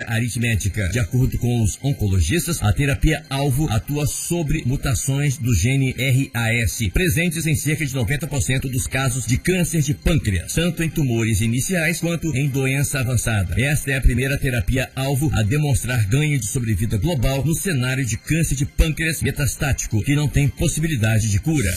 aritmética. De acordo com os oncologistas, a terapia-alvo atua sobre mutações do gene RAS, presentes em cerca de 90% dos casos de câncer de pâncreas, tanto em tumores iniciais quanto em doença avançada. Esta é a primeira terapia-alvo a demonstrar ganho de sobrevida global no cenário de câncer de pâncreas metastático, que não tem possibilidade de cura.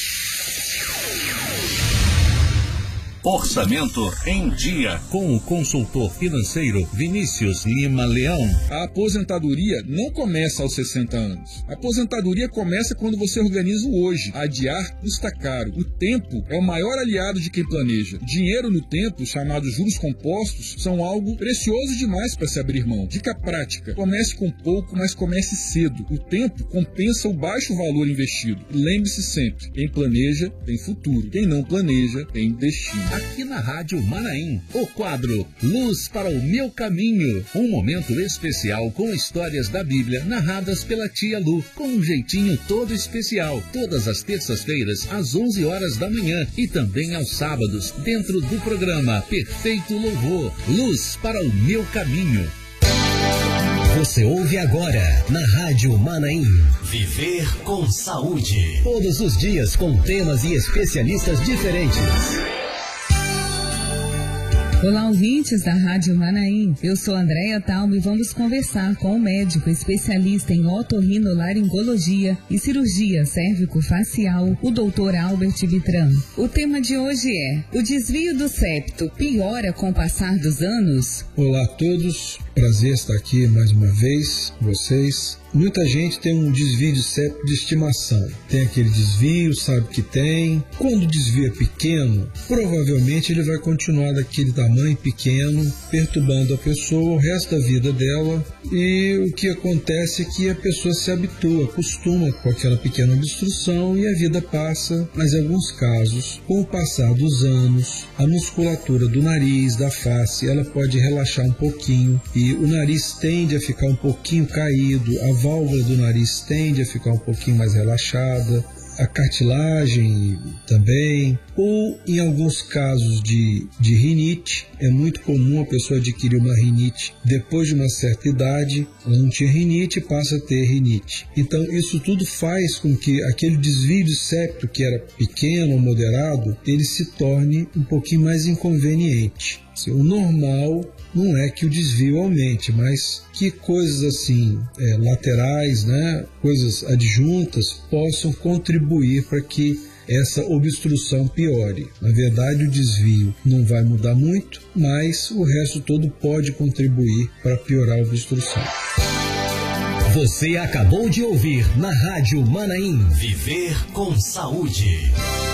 Orçamento em Dia, com o consultor financeiro Vinícius Lima Leão. A aposentadoria não começa aos 60 anos. A aposentadoria começa quando você organiza o hoje. Adiar custa caro. O tempo é o maior aliado de quem planeja. Dinheiro no tempo, chamados juros compostos, são algo precioso demais para se abrir mão. Dica prática: comece com pouco, mas comece cedo. O tempo compensa o baixo valor investido. E lembre-se sempre, quem planeja tem futuro. Quem não planeja tem destino. Aqui na Rádio Manaim, o quadro Luz para o Meu Caminho. Um momento especial com histórias da Bíblia narradas pela tia Lu, com um jeitinho todo especial. Todas as terças-feiras, às 11 horas da manhã e também aos sábados, dentro do programa Perfeito Louvor. Luz para o Meu Caminho. Você ouve agora, na Rádio Manaim, Viver com Saúde. Todos os dias com temas e especialistas diferentes. Olá, ouvintes da Rádio Manaim. Eu sou Andréia Talmo e vamos conversar com o médico especialista em otorrinolaringologia e cirurgia cérvico-facial, o Dr. Albert Vitran. O tema de hoje é: o desvio do septo piora com o passar dos anos? Olá a todos, prazer estar aqui mais uma vez com vocês. Muita gente tem um desvio de septo de estimação. Tem aquele desvio, sabe que tem. Quando o desvio é pequeno, provavelmente ele vai continuar daquele tamanho pequeno, perturbando a pessoa o resto da vida dela. E o que acontece é que a pessoa se habitua, acostuma com aquela pequena obstrução e a vida passa. Mas em alguns casos, com o passar dos anos, a musculatura do nariz, da face, ela pode relaxar um pouquinho e o nariz tende a ficar um pouquinho caído, a válvula do nariz tende a ficar um pouquinho mais relaxada, a cartilagem também, ou em alguns casos de rinite. É muito comum a pessoa adquirir uma rinite depois de uma certa idade. Ela não tinha rinite e passa a ter rinite. Então isso tudo faz com que aquele desvio de septo que era pequeno ou moderado, ele se torne um pouquinho mais inconveniente. O normal não é que o desvio aumente, mas que coisas assim laterais, coisas adjuntas, possam contribuir para que essa obstrução piore. Na verdade, o desvio não vai mudar muito, mas o resto todo pode contribuir para piorar a obstrução. Você acabou de ouvir na Rádio Manaim, Viver com Saúde.